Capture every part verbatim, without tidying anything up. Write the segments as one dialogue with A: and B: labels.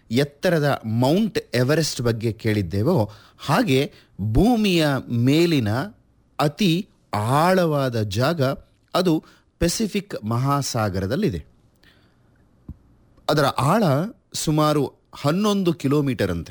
A: ಎತ್ತರದ Mount Everest ಬಗ್ಗೆ ಕೇಳಿದ್ದೇವೋ ಹಾಗೆ ಭೂಮಿಯ ಮೇಲಿನ ಅತಿ ಆಳವಾದ ಜಾಗ ಅದು ಪೆಸಿಫಿಕ್ ಮಹಾಸಾಗರದಲ್ಲಿದೆ. ಅದರ ಆಳ ಸುಮಾರು ಹನ್ನೊಂದು ಕಿಲೋಮೀಟರ್ ಅಂತೆ.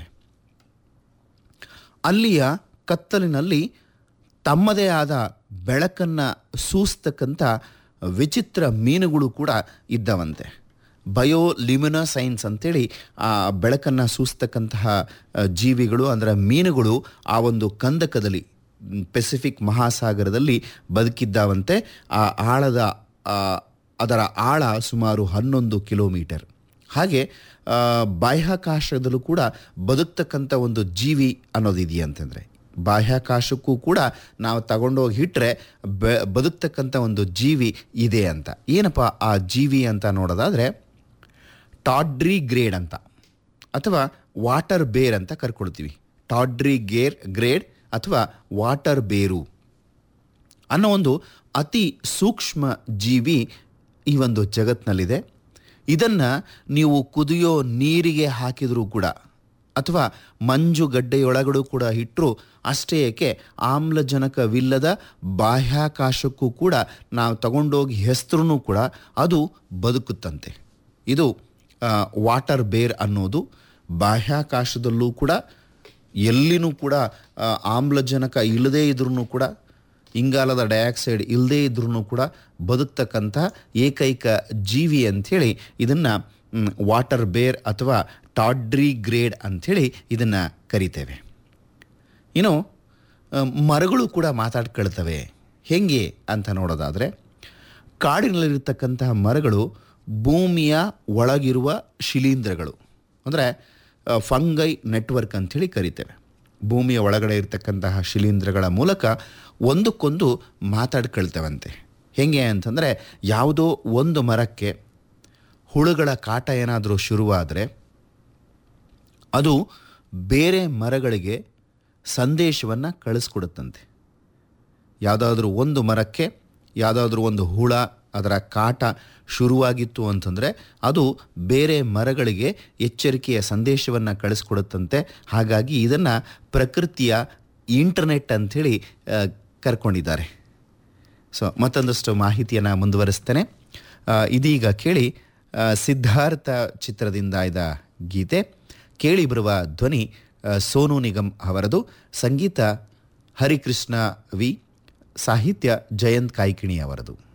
A: ಅಲ್ಲಿಯ ಕತ್ತಲಿನಲ್ಲಿ ತಮ್ಮದೇ ಆದ ಬೆಳಕನ್ನು ಸೂಸ್ತಕ್ಕಂಥ ವಿಚಿತ್ರ ಮೀನುಗಳು ಕೂಡ ಇದ್ದವಂತೆ. ಬಯೋಲಿಮಿನಸೈನ್ಸ್ ಅಂತೇಳಿ ಆ ಬೆಳಕನ್ನು ಸೂಸ್ತಕ್ಕಂತಹ ಜೀವಿಗಳು ಅಂದರೆ ಮೀನುಗಳು ಆ ಒಂದು ಕಂದಕದಲ್ಲಿ ಪೆಸಿಫಿಕ್ ಮಹಾಸಾಗರದಲ್ಲಿ ಬದುಕಿದ್ದಾವಂತೆ. ಆ ಆಳದ ಅದರ ಆಳ ಸುಮಾರು ಹನ್ನೊಂದು ಕಿಲೋಮೀಟರ್. ಹಾಗೆ ಬಾಹ್ಯಾಕಾಶದಲ್ಲೂ ಕೂಡ ಬದುಕ್ತಕ್ಕಂಥ ಒಂದು ಜೀವಿ ಅನ್ನೋದಿದೆಯಂತಂದರೆ ಬಾಹ್ಯಾಕಾಶಕ್ಕೂ ಕೂಡ ನಾವು ತಗೊಂಡೋಗಿ ಇಟ್ಟರೆ ಬೆ ಬದುಕ್ತಕ್ಕಂಥ ಒಂದು ಜೀವಿ ಇದೆ ಅಂತ. ಏನಪ್ಪ ಆ ಜೀವಿ ಅಂತ ನೋಡೋದಾದರೆ ಟಾಡ್ರಿ ಗ್ರೇಡ್ ಅಂತ ಅಥವಾ ವಾಟರ್ ಬೇರ್ ಅಂತ ಕರ್ಕೊಳ್ತೀವಿ. ಟಾಡ್ರಿ ಗೇರ್ ಗ್ರೇಡ್ ಅಥವಾ ವಾಟರ್ ಬೇರು ಅನ್ನೋ ಒಂದು ಅತಿ ಸೂಕ್ಷ್ಮ ಜೀವಿ ಈ ಒಂದು ಜಗತ್ತಿನಲ್ಲಿದೆ. ಇದನ್ನು ನೀವು ಕುದಿಯೋ ನೀರಿಗೆ ಹಾಕಿದರೂ ಕೂಡ ಅಥವಾ ಮಂಜುಗಡ್ಡೆಯೊಳಗಡೆ ಕೂಡ ಇಟ್ಟರೂ ಅಷ್ಟೇ ಏಕೆ ಆಮ್ಲಜನಕವಿಲ್ಲದ ಬಾಹ್ಯಾಕಾಶಕ್ಕೂ ಕೂಡ ನಾವು ತಗೊಂಡೋಗಿ ಹೆಸರೂ ಕೂಡ ಅದು ಬದುಕುತ್ತಂತೆ. ಇದು ವಾಟರ್ ಬೇರ್ ಅನ್ನೋದು ಬಾಹ್ಯಾಕಾಶದಲ್ಲೂ ಕೂಡ ಎಲ್ಲಿನೂ ಕೂಡ ಆಮ್ಲಜನಕ ಇಲ್ಲದೇ ಇದ್ರೂ ಕೂಡ ಇಂಗಾಲದ ಡೈಆಕ್ಸೈಡ್ ಇಲ್ಲದೇ ಇದ್ರೂ ಕೂಡ ಬದುಕ್ತಕ್ಕಂಥ ಏಕೈಕ ಜೀವಿ ಅಂಥೇಳಿ ಇದನ್ನು ವಾಟರ್ ಬೇರ್ ಅಥವಾ ಟಾಡ್ರಿ ಗ್ರೇಡ್ ಅಂಥೇಳಿ ಇದನ್ನು ಕರಿತೇವೆ. ಇನ್ನು ಮರಗಳು ಕೂಡ ಮಾತಾಡ್ಕೊಳ್ತವೆ. ಹೇಗೆ ಅಂತ ನೋಡೋದಾದರೆ ಕಾಡಿನಲ್ಲಿರ್ತಕ್ಕಂತಹ ಮರಗಳು ಭೂಮಿಯ ಒಳಗಿರುವ ಶಿಲೀಂಧ್ರಗಳು ಅಂದರೆ ಫಂಗೈ ನೆಟ್ವರ್ಕ್ ಅಂಥೇಳಿ ಕರಿತೇವೆ. ಭೂಮಿಯ ಒಳಗಡೆ ಇರತಕ್ಕಂತಹ ಶಿಲೀಂಧ್ರಗಳ ಮೂಲಕ ಒಂದಕ್ಕೊಂದು ಮಾತಾಡ್ಕೊಳ್ತೇವಂತೆ. ಹೇಗೆ ಅಂತಂದರೆ ಯಾವುದೋ ಒಂದು ಮರಕ್ಕೆ ಹುಳುಗಳ ಕಾಟ ಏನಾದರೂ ಶುರುವಾದರೆ ಅದು ಬೇರೆ ಮರಗಳಿಗೆ ಸಂದೇಶವನ್ನು ಕಳಿಸ್ಕೊಡುತ್ತಂತೆ. ಯಾವುದಾದ್ರೂ ಒಂದು ಮರಕ್ಕೆ ಯಾವುದಾದ್ರೂ ಒಂದು ಹುಳ ಅದರ ಕಾಟ ಶುರುವಾಗಿತ್ತು ಅಂತಂದರೆ ಅದು ಬೇರೆ ಮರಗಳಿಗೆ ಎಚ್ಚರಿಕೆಯ ಸಂದೇಶವನ್ನು ಕಳಿಸ್ಕೊಡುತ್ತಂತೆ. ಹಾಗಾಗಿ ಇದನ್ನು ಪ್ರಕೃತಿಯ ಇಂಟರ್ನೆಟ್ ಅಂಥೇಳಿ ಕರ್ಕೊಂಡಿದ್ದಾರೆ. ಸೊ ಮತ್ತೊಂದಷ್ಟು ಮಾಹಿತಿಯನ್ನು ಮುಂದುವರಿಸ್ತೇನೆ. ಇದೀಗ ಕೇಳಿ ಸಿದ್ಧಾರ್ಥ ಚಿತ್ರದಿಂದ ಆಯ್ದ ಗೀತೆ. ಕೇಳಿ ಬರುವ ಧ್ವನಿ ಸೋನು ನಿಗಮ್ ಅವರದು, ಸಂಗೀತ ಹರಿಕೃಷ್ಣ ವಿ, ಸಾಹಿತ್ಯ ಜಯಂತ್ ಕಾಯ್ಕಿಣಿ ಅವರದು.